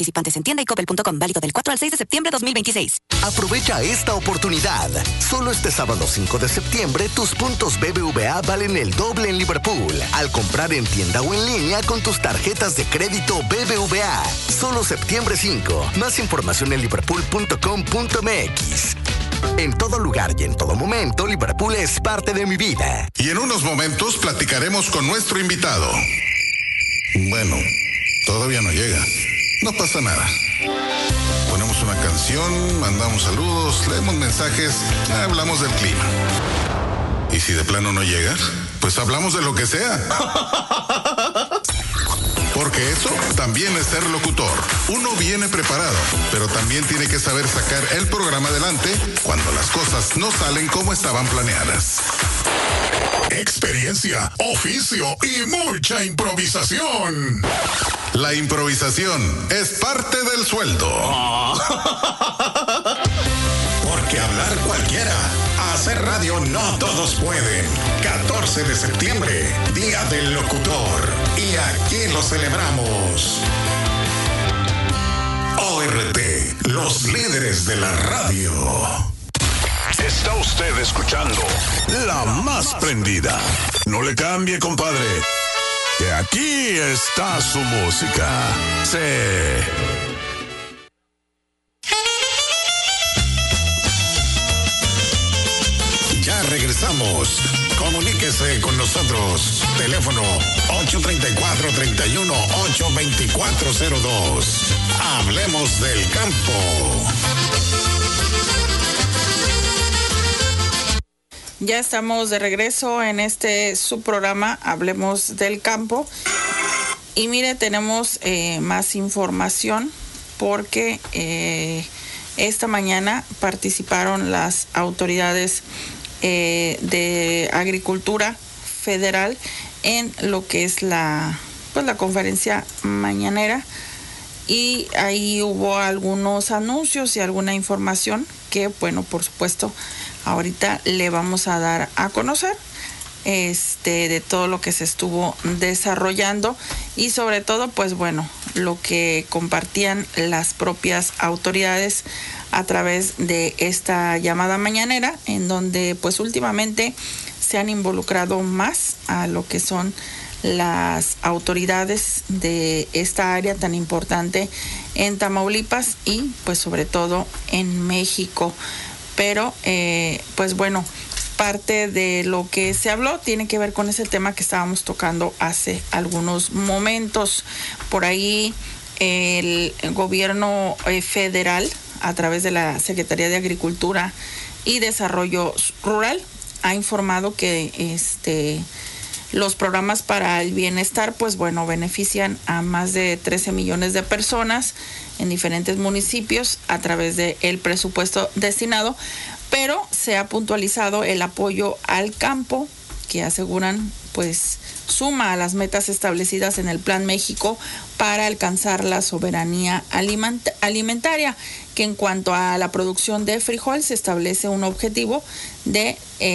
Participantes en tienda y coppel.com, válido del 4 al 6 de septiembre de 2026. Aprovecha esta oportunidad. Solo este sábado 5 de septiembre, tus puntos BBVA valen el doble en Liverpool. Al comprar en tienda o en línea con tus tarjetas de crédito BBVA. Solo septiembre 5. Más información en liverpool.com.mx. En todo lugar y en todo momento, Liverpool es parte de mi vida. Y en unos momentos platicaremos con nuestro invitado. Bueno, todavía no llega. No pasa nada. Ponemos una canción, mandamos saludos, leemos mensajes, hablamos del clima. Y si de plano no llega, pues hablamos de lo que sea. Porque eso también es ser locutor. Uno viene preparado, pero también tiene que saber sacar el programa adelante cuando las cosas no salen como estaban planeadas. Experiencia, oficio y mucha improvisación. La improvisación es parte del sueldo. Porque hablar cualquiera, hacer radio no todos pueden. 14 de septiembre, Día del Locutor. Y aquí lo celebramos. ORT, los líderes de la radio. Está usted escuchando La Más Prendida. No le cambie, compadre, que aquí está su música. Sí. Ya regresamos. Comuníquese con nosotros. Teléfono 834-31-82402. Hablemos del campo. Ya estamos de regreso en este subprograma Hablemos del Campo. Y mire, tenemos más información porque esta mañana participaron las autoridades de Agricultura Federal en lo que es la conferencia mañanera. Y ahí hubo algunos anuncios y alguna información que, bueno, por supuesto, ahorita le vamos a dar a conocer de todo lo que se estuvo desarrollando y sobre todo, pues bueno, lo que compartían las propias autoridades a través de esta llamada mañanera, en donde pues últimamente se han involucrado más a lo que son las autoridades de esta área tan importante en Tamaulipas y pues sobre todo en México. Pero pues bueno, parte de lo que se habló tiene que ver con ese tema que estábamos tocando hace algunos momentos. Por ahí el gobierno federal, a través de la Secretaría de Agricultura y Desarrollo Rural, ha informado que los programas para el bienestar, pues bueno, benefician a más de 13 millones de personas en diferentes municipios a través del presupuesto destinado, pero se ha puntualizado el apoyo al campo, que aseguran pues suma a las metas establecidas en el Plan México para alcanzar la soberanía alimentaria, que en cuanto a la producción de frijol se establece un objetivo de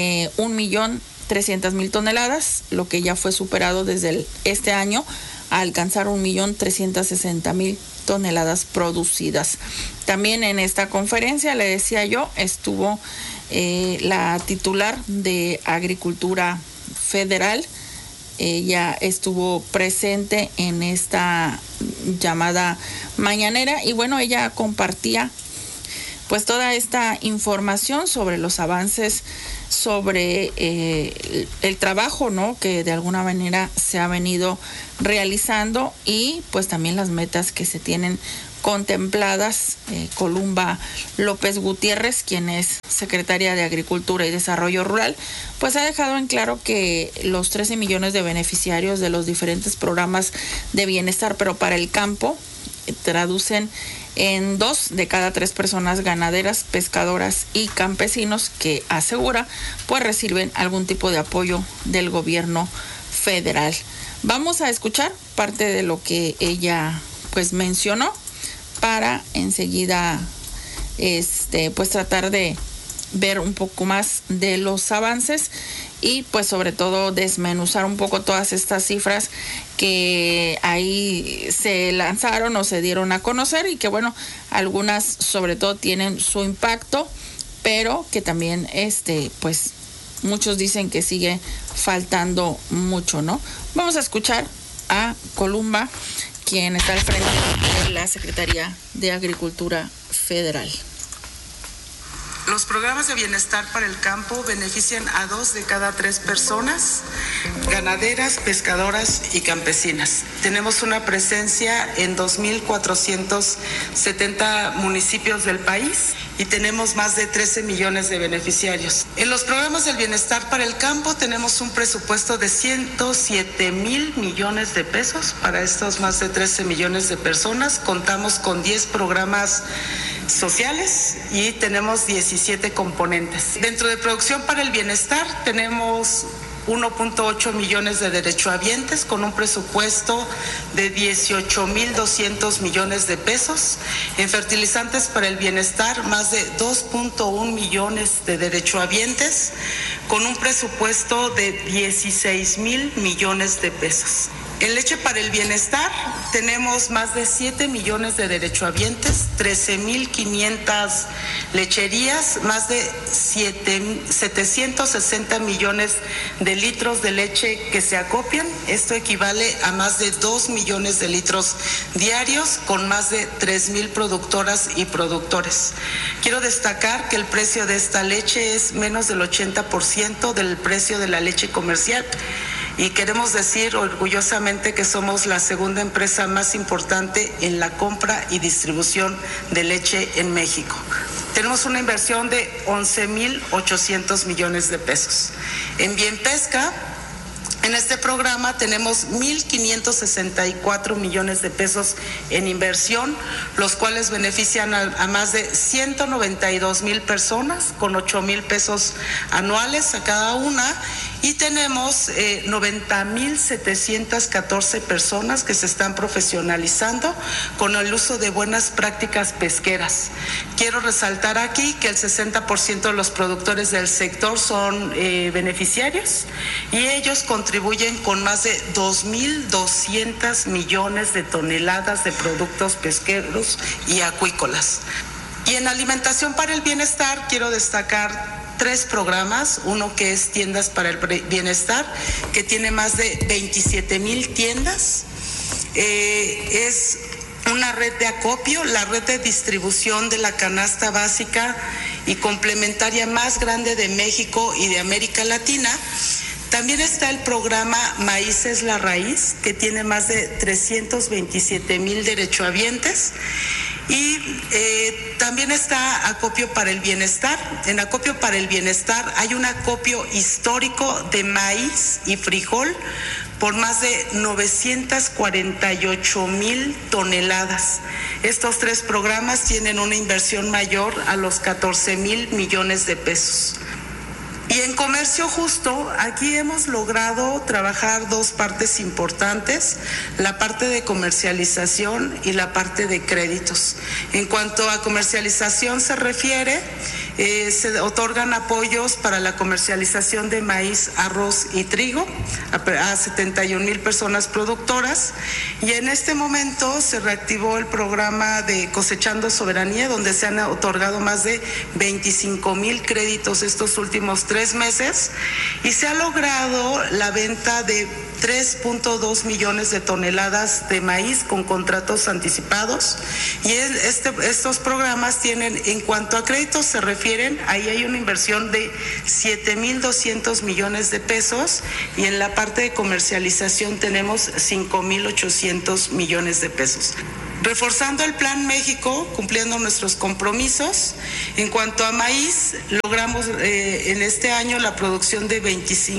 1.300.000 toneladas, lo que ya fue superado desde este año a alcanzar 1.360.000 toneladas producidas. También en esta conferencia, le decía yo, estuvo la titular de Agricultura Federal. Ella estuvo presente en esta llamada mañanera y bueno, ella compartía pues toda esta información sobre los avances, sobre el trabajo, ¿no?, que de alguna manera se ha venido realizando y pues también las metas que se tienen contempladas. Columba López Gutiérrez, quien es secretaria de Agricultura y Desarrollo Rural, pues ha dejado en claro que los 13 millones de beneficiarios de los diferentes programas de bienestar, pero para el campo, traducen en 2 de cada 3 personas ganaderas, pescadoras y campesinos que asegura pues reciben algún tipo de apoyo del gobierno federal. Vamos a escuchar parte de lo que ella pues mencionó para enseguida pues tratar de ver un poco más de los avances y pues sobre todo desmenuzar un poco todas estas cifras que ahí se lanzaron o se dieron a conocer, y que bueno, algunas sobre todo tienen su impacto, pero que también pues muchos dicen que sigue faltando mucho, ¿no? Vamos a escuchar a Columba, quien está al frente de la Secretaría de Agricultura Federal. Los programas de bienestar para el campo benefician a 2 de cada 3 personas, ganaderas, pescadoras y campesinas. Tenemos una presencia en 2.470 municipios del país y tenemos más de 13 millones de beneficiarios. En los programas del bienestar para el campo tenemos un presupuesto de 107,000 millones de pesos para estos más de 13 millones de personas. Contamos con 10 programas sociales y tenemos 17 componentes. Dentro de producción para el bienestar tenemos 1.8 millones de derechohabientes con un presupuesto de 18,200 millones de pesos. En fertilizantes para el bienestar, más de 2.1 millones de derechohabientes con un presupuesto de 16,000 millones de pesos. En leche para el bienestar tenemos más de 7 millones de derechohabientes, 13,500 lecherías, más de 760 millones de litros de leche que se acopian. Esto equivale a más de 2 millones de litros diarios con más de 3,000 productoras y productores. Quiero destacar que el precio de esta leche es menos del 80% del precio de la leche comercial. Y queremos decir orgullosamente que somos la segunda empresa más importante en la compra y distribución de leche en México. Tenemos una inversión de 11,800 millones de pesos. En Bienpesca, en este programa tenemos 1,564 millones de pesos en inversión, los cuales benefician a más de 192,000 personas con 8,000 pesos anuales a cada una. Y tenemos 90,714 personas que se están profesionalizando con el uso de buenas prácticas pesqueras. Quiero resaltar aquí que el 60% de los productores del sector son beneficiarios y ellos contribuyen con más de 2,200 millones de toneladas de productos pesqueros y acuícolas. Y en alimentación para el bienestar quiero destacar 3 programas, uno que es tiendas para el bienestar, que tiene más de 27,000 tiendas, es una red de acopio, la red de distribución de la canasta básica y complementaria más grande de México y de América Latina. También está el programa Maíz es la Raíz, que tiene más de 327,000 derechohabientes. Y también está Acopio para el Bienestar. En Acopio para el Bienestar hay un acopio histórico de maíz y frijol por más de 948,000 toneladas. Estos 3 programas tienen una inversión mayor a los 14,000 millones de pesos. Y en comercio justo, aquí hemos logrado trabajar 2 partes importantes, la parte de comercialización y la parte de créditos. En cuanto a comercialización se refiere, se otorgan apoyos para la comercialización de maíz, arroz y trigo a 71,000 personas productoras, y en este momento se reactivó el programa de Cosechando Soberanía, donde se han otorgado más de 25,000 créditos estos últimos 3 meses, y se ha logrado la venta de 3.2 millones de toneladas de maíz con contratos anticipados. Y estos programas tienen, en cuanto a créditos se refieren, ahí hay una inversión de 7,200 millones de pesos, y en la parte de comercialización tenemos 5,800 millones de pesos. Reforzando el Plan México, cumpliendo nuestros compromisos. En cuanto a maíz, logramos en este año la producción de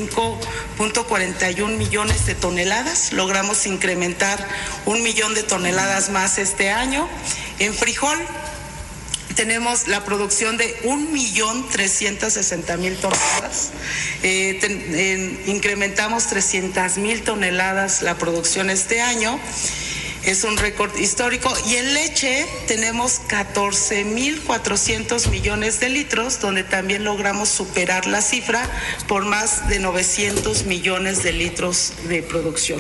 25.41 millones de toneladas. Logramos incrementar 1 millón de toneladas más este año. En frijol, tenemos la producción de 1,360,000 toneladas. Incrementamos 300,000 toneladas la producción este año. es un récord histórico. Y en leche tenemos 14.400 millones de litros, donde también logramos superar la cifra por más de 900 millones de litros de producción.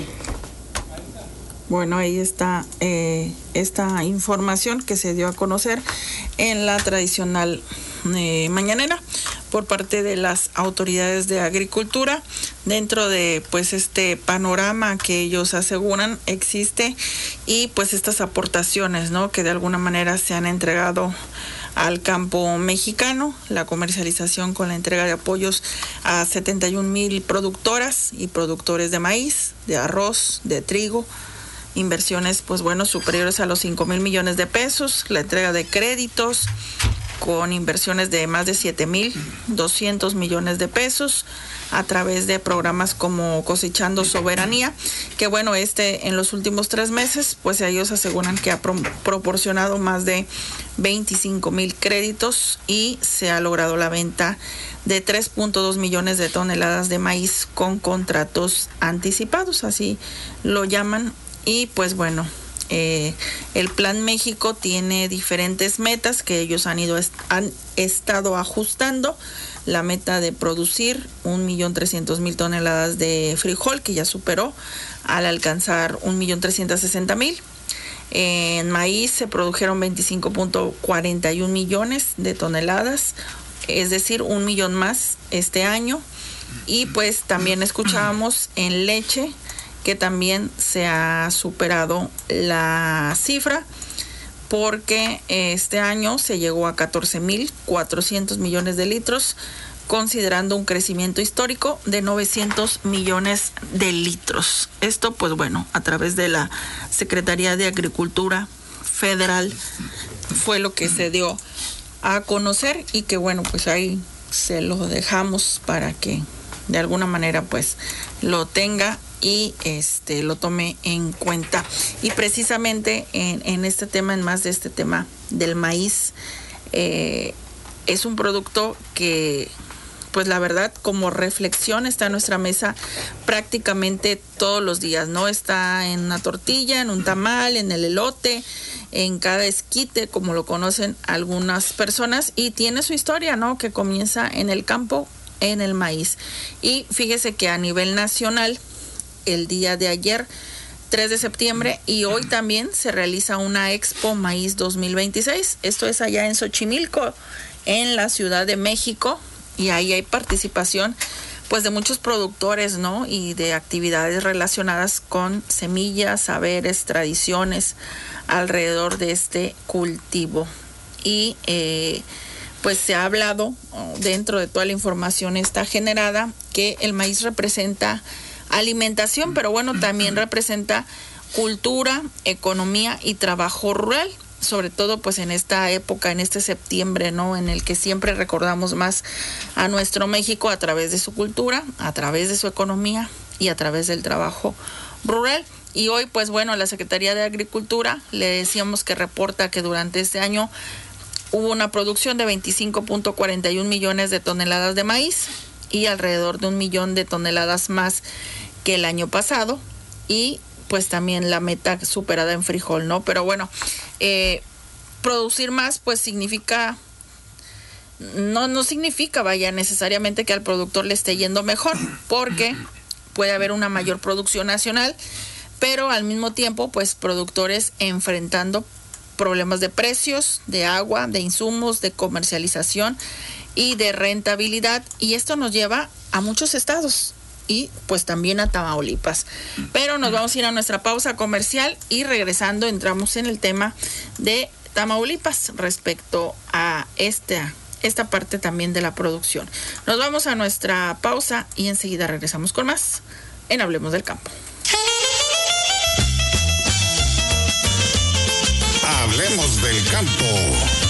Bueno, ahí está esta información que se dio a conocer en la tradicional mañanera por parte de las autoridades de agricultura. Dentro de pues este panorama que ellos aseguran existe, y pues estas aportaciones, ¿no?, que de alguna manera se han entregado al campo mexicano, la comercialización con la entrega de apoyos a 71,000 productoras y productores de maíz, de arroz, de trigo, inversiones pues bueno superiores a los 5,000 millones de pesos, la entrega de créditos con inversiones de más de 7,200 millones de pesos a través de programas como Cosechando Soberanía, que bueno, en los últimos 3 meses, pues ellos aseguran que ha proporcionado más de 25,000 créditos y se ha logrado la venta de 3.2 millones de toneladas de maíz con contratos anticipados, así lo llaman. Y pues bueno, el Plan México tiene diferentes metas que ellos han estado ajustando. La meta de producir 1.300.000 toneladas de frijol, que ya superó al alcanzar 1.360.000. En maíz se produjeron 25.41 millones de toneladas, es decir, 1 millón más este año. Y pues también escuchábamos en leche que también se ha superado la cifra, porque este año se llegó a 14.400 millones de litros, considerando un crecimiento histórico de 900 millones de litros. Esto, pues bueno, a través de la Secretaría de Agricultura Federal fue lo que se dio a conocer, y que bueno, pues ahí se lo dejamos para que de alguna manera pues lo tenga y lo tome en cuenta. Y precisamente en este tema, en más de este tema del maíz, es un producto que pues la verdad como reflexión está en nuestra mesa prácticamente todos los días, ¿no? Está en una tortilla, en un tamal, en el elote, en cada esquite, como lo conocen algunas personas, y tiene su historia, ¿no?, que comienza en el campo, en el maíz. Y fíjese que a nivel nacional, el día de ayer, 3 de septiembre, y hoy también se realiza una Expo Maíz 2026. Esto es allá en Xochimilco, en la Ciudad de México, y ahí hay participación pues de muchos productores, ¿no?, y de actividades relacionadas con semillas, saberes, tradiciones alrededor de este cultivo. Y pues se ha hablado, dentro de toda la información está generada, que el maíz representa alimentación, pero bueno, también representa cultura, economía y trabajo rural, sobre todo pues en esta época, en este septiembre, ¿no?, en el que siempre recordamos más a nuestro México a través de su cultura, a través de su economía y a través del trabajo rural. Y hoy pues bueno, la Secretaría de Agricultura, le decíamos que reporta que durante este año hubo una producción de 25.41 millones de toneladas de maíz y alrededor de 1 millón de toneladas más que el año pasado, y pues también la meta superada en frijol, ¿no? Pero bueno, producir más pues significa, no significa, vaya, necesariamente que al productor le esté yendo mejor, porque puede haber una mayor producción nacional, pero al mismo tiempo pues productores enfrentando problemas de precios, de agua, de insumos, de comercialización y de rentabilidad, y esto nos lleva a muchos estados y pues también a Tamaulipas. Pero nos vamos a ir a nuestra pausa comercial, y regresando entramos en el tema de Tamaulipas respecto a esta parte también de la producción. Nos vamos a nuestra pausa y enseguida regresamos con más en Hablemos del Campo. Hablemos del Campo.